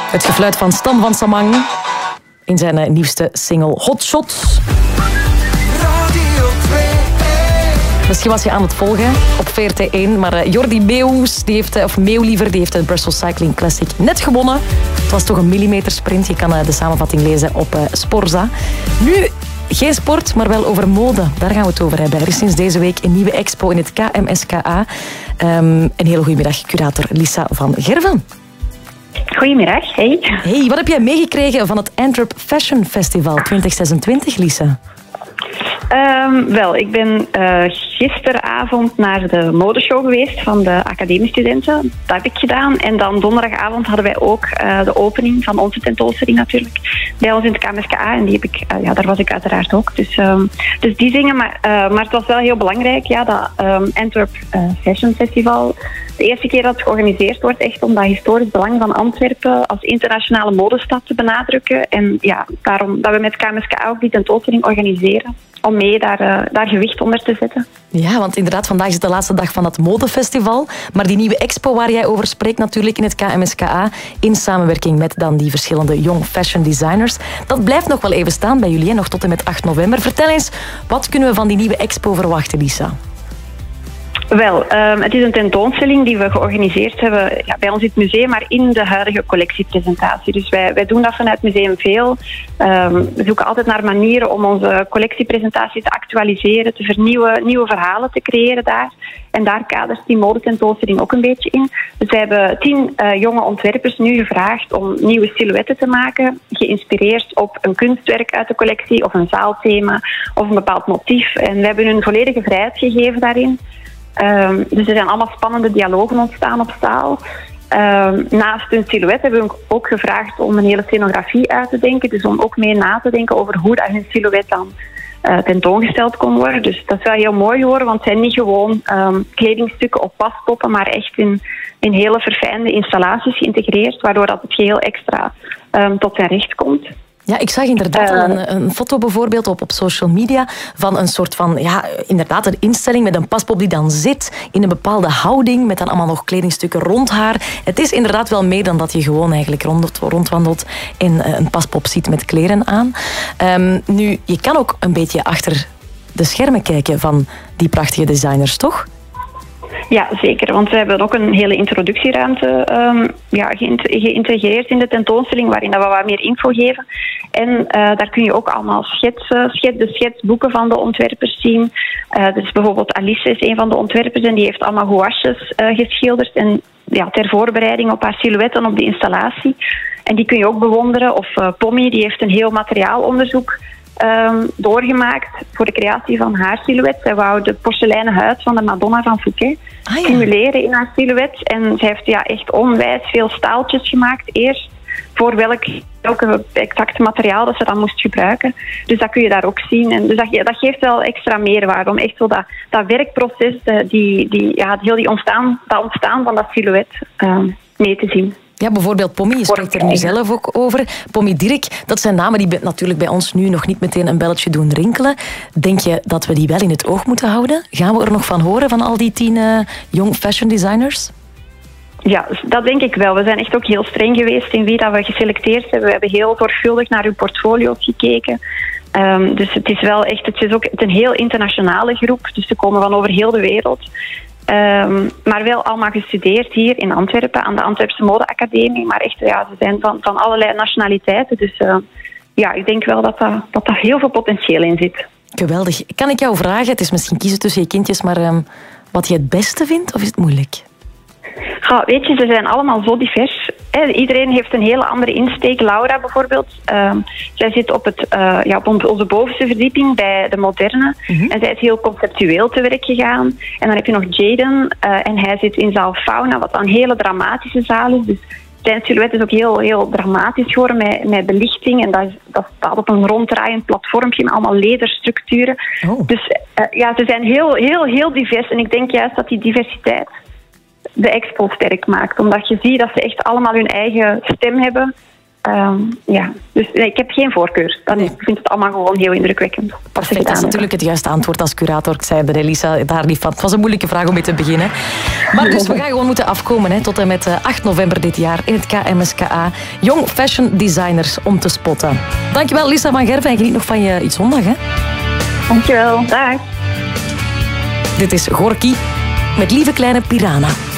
Het gefluit van Stan van Samang in zijn nieuwste single Hot Shots. Misschien was je aan het volgen op VRT1, maar Jordi Meeuws, die heeft de Brussels Cycling Classic net gewonnen. Het was toch een millimetersprint. Je kan de samenvatting lezen op Sporza. Nu, geen sport, maar wel over mode. Daar gaan we het over hebben. Er is sinds deze week een nieuwe expo in het KMSKA. Een hele goede middag, curator Lisa van Gerven. Goedemiddag, hey. Hey, wat heb jij meegekregen van het Antwerp Fashion Festival 2026, Lisa? Wel, ik ben gisteravond naar de modeshow geweest van de academiestudenten. Dat heb ik gedaan. En dan donderdagavond hadden wij ook de opening van onze tentoonstelling natuurlijk bij ons in het KMSKA. En die heb ik, daar was ik uiteraard ook. Dus die dingen. Maar het was wel heel belangrijk, dat Antwerp Fashion Festival. De eerste keer dat het georganiseerd wordt, echt om dat historisch belang van Antwerpen als internationale modestad te benadrukken. En ja, daarom dat we met KMSKA ook die tentoonstelling organiseren. Om mee daar gewicht onder te zetten. Ja, want inderdaad, vandaag is de laatste dag van dat modefestival. Maar die nieuwe expo waar jij over spreekt natuurlijk in het KMSKA, in samenwerking met dan die verschillende young fashion designers, dat blijft nog wel even staan bij jullie, hè? Nog tot en met 8 november. Vertel eens, wat kunnen we van die nieuwe expo verwachten, Lisa? Wel, het is een tentoonstelling die we georganiseerd hebben bij ons in het museum, maar in de huidige collectiepresentatie. Dus wij doen dat vanuit het museum veel. We zoeken altijd naar manieren om onze collectiepresentatie te actualiseren, te vernieuwen, nieuwe verhalen te creëren daar. En daar kadert die modetentoonstelling ook een beetje in. Dus we hebben 10 jonge ontwerpers nu gevraagd om nieuwe silhouetten te maken, geïnspireerd op een kunstwerk uit de collectie of een zaalthema of een bepaald motief. En we hebben hun volledige vrijheid gegeven daarin. Dus er zijn allemaal spannende dialogen ontstaan op zaal. Naast hun silhouet hebben we ook gevraagd om een hele scenografie uit te denken. Dus om ook mee na te denken over hoe dat hun silhouet dan tentoongesteld kon worden. Dus dat is wel heel mooi geworden, want het zijn niet gewoon kledingstukken op paspoppen, maar echt in hele verfijnde installaties geïntegreerd, waardoor dat het geheel extra tot zijn recht komt. Ja, ik zag inderdaad een foto bijvoorbeeld op social media van een soort van, inderdaad een instelling met een paspop die dan zit in een bepaalde houding met dan allemaal nog kledingstukken rond haar. Het is inderdaad wel meer dan dat je gewoon eigenlijk rondwandelt en een paspop ziet met kleren aan. Nu, je kan ook een beetje achter de schermen kijken van die prachtige designers, toch? Ja, zeker. Want we hebben ook een hele introductieruimte geïntegreerd in de tentoonstelling, waarin we wat meer info geven. En daar kun je ook allemaal de schetsboeken van de ontwerpers zien. Dus bijvoorbeeld Alice is een van de ontwerpers en die heeft allemaal gouaches geschilderd. En ter voorbereiding op haar silhouetten op de installatie. En die kun je ook bewonderen. Of Pommy, die heeft een heel materiaalonderzoek doorgemaakt voor de creatie van haar silhouet. Zij wou de porseleinen huid van de Madonna van Fouquet simuleren in haar silhouet. En zij heeft echt onwijs veel staaltjes gemaakt eerst voor welke exacte materiaal dat ze dan moest gebruiken. Dus dat kun je daar ook zien. En dus dat geeft wel extra meerwaarde om echt zo dat werkproces, dat ontstaan van dat silhouet mee te zien. Ja, bijvoorbeeld Pommy, je spreekt er nu zelf ook over. Pommy Dirk, dat zijn namen die natuurlijk bij ons nu nog niet meteen een belletje doen rinkelen. Denk je dat we die wel in het oog moeten houden? Gaan we er nog van horen, van al die 10 young fashion designers? Ja, dat denk ik wel. We zijn echt ook heel streng geweest in wie dat we geselecteerd hebben. We hebben heel zorgvuldig naar uw portfolio's gekeken. Dus het is wel echt, het is ook een heel internationale groep. Dus ze komen van over heel de wereld. Maar wel allemaal gestudeerd hier in Antwerpen, aan de Antwerpse Modeacademie. Maar echt, ze zijn van allerlei nationaliteiten. Dus ik denk wel dat daar heel veel potentieel in zit. Geweldig. Kan ik jou vragen, het is misschien kiezen tussen je kindjes, maar wat je het beste vindt, of is het moeilijk? Weet je, ze zijn allemaal zo divers. Iedereen heeft een hele andere insteek. Laura bijvoorbeeld, zij zit op onze bovenste verdieping bij de moderne. En zij is heel conceptueel te werk gegaan. En dan heb je nog Jaden en hij zit in zaal Fauna, wat een hele dramatische zaal is. Dus zijn silhouet is ook heel, heel dramatisch geworden met belichting. En dat staat op een ronddraaiend platformpje met allemaal lederstructuren. Dus ze zijn heel, heel, heel divers. En ik denk juist dat die diversiteit de expo sterk maakt. Omdat je ziet dat ze echt allemaal hun eigen stem hebben. Dus nee, ik heb geen voorkeur. Ik vind het allemaal gewoon heel indrukwekkend. Perfect, dat is natuurlijk het juiste antwoord als curator. Ik zei de Elisa daar niet van. Het was een moeilijke vraag om mee te beginnen. Maar dus we gaan gewoon moeten afkomen tot en met 8 november dit jaar in het KMSKA. Jong fashion designers om te spotten. Dankjewel Lisa van Gerven en geniet nog van je zondag. Hè? Dankjewel, dag. Dit is Gorky met Lieve Kleine Piranha.